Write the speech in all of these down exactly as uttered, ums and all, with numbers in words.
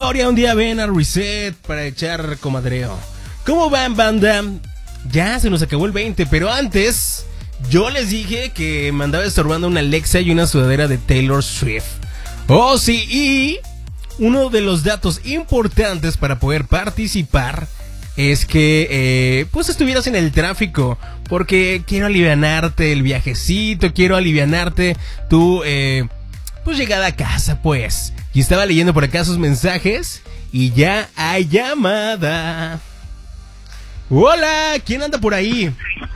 Gloria, un día ven a Reset para echar comadreo. ¿Cómo van, banda? Ya se nos acabó el veinte, pero antes yo les dije que me andaba estorbando una Alexa y una sudadera de Taylor Swift. Oh, sí, y uno de los datos importantes para poder participar es que, eh, pues estuvieras en el tráfico, porque quiero alivianarte el viajecito, quiero alivianarte tu, eh, pues llegada a casa, pues. Y estaba leyendo por acá sus mensajes y ya hay llamada. Hola, ¿quién anda por ahí?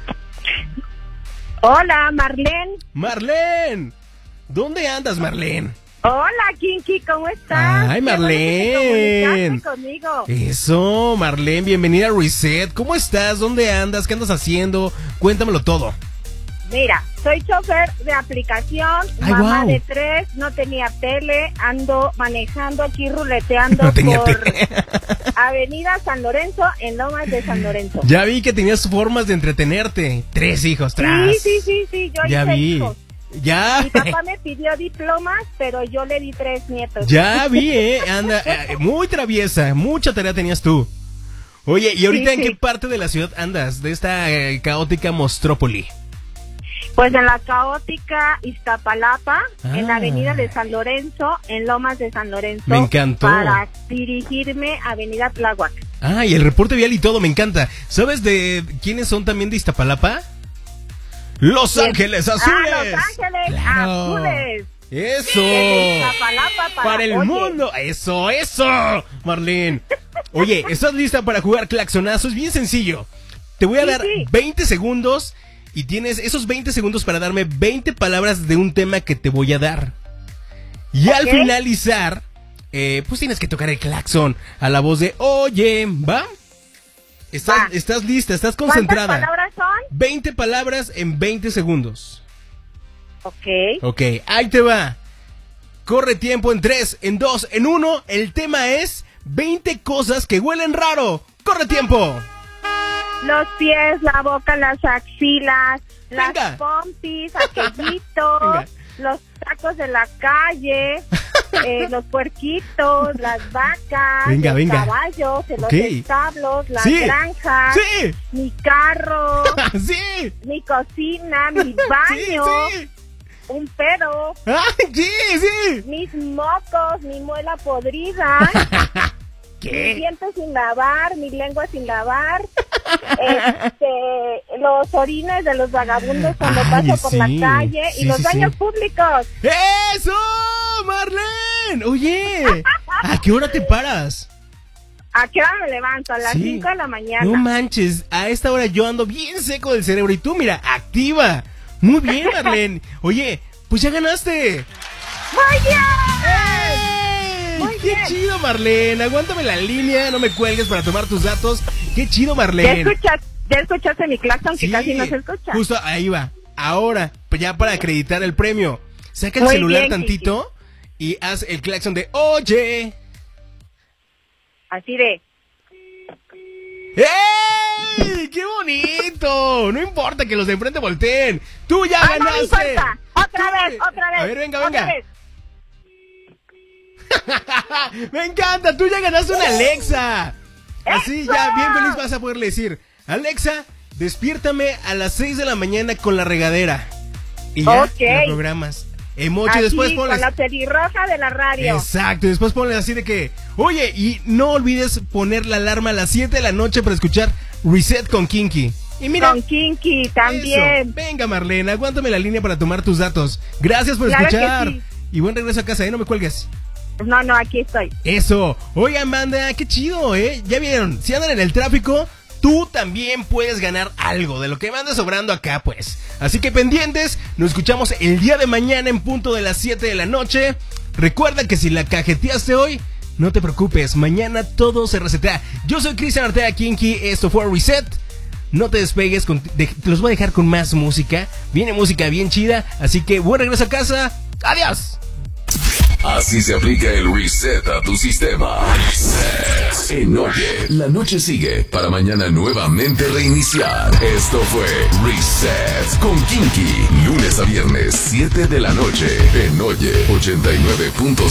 Hola, Marlene. Marlene, ¿dónde andas, Marlene? Hola, Kinky, ¿cómo estás? Ay, Marlene. Conmigo. Eso, Marlene, bienvenida a Reset. ¿Cómo estás? ¿Dónde andas? ¿Qué andas haciendo? Cuéntamelo todo. Mira, soy chofer de aplicación, Ay, mamá wow. de tres, no tenía tele, ando manejando aquí, ruleteando No tenía por tele. Avenida San Lorenzo, en Lomas de San Lorenzo. Ya vi que tenías formas de entretenerte. Tres hijos, tras. Sí, sí, sí, sí, yo Ya hice vi. hijos. Ya. Mi papá me pidió diplomas, pero yo le di tres nietos. Ya vi, eh. Anda, eh, muy traviesa. Mucha tarea tenías tú. Oye, ¿y ahorita Sí, en sí. qué parte de la ciudad andas? De esta eh, caótica Mostrópoli. Pues en la caótica Iztapalapa, Ah. en la avenida de San Lorenzo, en Lomas de San Lorenzo. Me encantó. Para dirigirme a Avenida Tláhuac. Ah, y el reporte vial y todo, me encanta. ¿Sabes de quiénes son también de Iztapalapa? Los Bien. Ángeles Azules. Ah, Los Ángeles Claro. Azules. Eso. Desde Iztapalapa para, Para el oye, mundo. Eso, eso, Marlene. Oye, ¿estás lista para jugar claxonazo? Es bien sencillo. Te voy a Sí, dar sí. veinte segundos y tienes esos veinte segundos para darme veinte palabras de un tema que te voy a dar. Y al Ok. finalizar, eh, pues tienes que tocar el claxon a la voz de oye, ¿va? ¿Estás, Va. estás lista? ¿Estás ¿Cuántas concentrada? palabras son? veinte palabras en veinte segundos. Ok. Ok, ahí te va. Corre tiempo en tres, en dos, en uno. El tema es veinte cosas que huelen raro. Corre tiempo. Los pies, la boca, las axilas, Venga. las pompis, aquellitos, Venga. los tacos de la calle, eh, los puerquitos, las vacas, Venga, los venga. caballos, los Ok. establos, las Sí. granjas, Sí. mi carro, Sí. mi cocina, mi baño, Sí, sí. un pedo, Ay, sí, sí. mis mocos, mi muela podrida, mis ¿Qué? dientes sin lavar, mi lengua sin lavar, este, los orines de los vagabundos cuando Ay, paso por sí, la calle sí, y los sí, baños sí. públicos. ¡Eso, Marlene! Oye, ¿a qué hora te paras? ¿A qué hora me levanto? A las Sí. cinco de la mañana. No manches, a esta hora yo ando bien seco del cerebro y tú, mira, activa. Muy bien, Marlene. Oye, pues ya ganaste. ¡Muy bien! ¡Ey! Muy ¡Qué bien. chido, Marlene! Aguántame la línea, no me cuelgues para tomar tus datos. ¡Qué chido, ¿Ya, Marlene! escuchas, ¿Ya escuchaste mi claxon que Sí, casi no se escucha? Justo ahí va. Ahora, pues ya para acreditar el premio, saca el Muy celular bien, tantito y haz el claxon de oye. Así de... ¡Ey! ¡Qué bonito! No importa que los de enfrente volteen. ¡Tú ya ¡Ah, no me ganaste! importa! ¡Otra Tú- vez, otra vez! A ver, venga, otra venga. vez. ¡Me encanta! ¡Tú ya ganaste una Alexa! Así ya, bien feliz vas a poderle decir: Alexa, despiértame a las seis de la mañana con la regadera. Y ya, Ok. la programas. Emoji, Así, después con ponles. la pelirroja de la radio. Exacto, y después ponle así de que, oye, y no olvides poner la alarma a las siete de la noche para escuchar Reset con Kinky. Y mira, Con Kinky también. eso. Venga, Marlene, aguántame la línea para tomar tus datos. Gracias por Claro que escuchar. sí. Y buen regreso a casa, ¿eh? No me cuelgues. No, no, aquí estoy. Eso. Oigan, banda, qué chido, ¿eh? Ya vieron, si andan en el tráfico, tú también puedes ganar algo de lo que me anda sobrando acá, pues. Así que pendientes, nos escuchamos el día de mañana en punto de las siete de la noche. Recuerda que si la cajeteaste hoy, no te preocupes, mañana todo se resetea. Yo soy Cristian Ortega Kinky, esto fue Reset. No te despegues, con, de, te los voy a dejar con más música. Viene música bien chida, así que buen regreso a casa. ¡Adiós! Así se aplica el reset a tu sistema. Reset. En Oye, la noche sigue para mañana nuevamente reiniciar. Esto fue Reset con Kinky. Lunes a viernes, siete de la noche. En Oye, ochenta y nueve punto